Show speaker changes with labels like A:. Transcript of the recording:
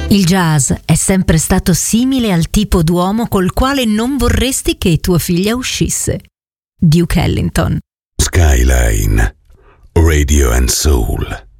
A: Il jazz è sempre stato simile al tipo d'uomo col quale non vorresti che tua figlia uscisse. Duke Ellington.
B: Skyline, Radio and Soul.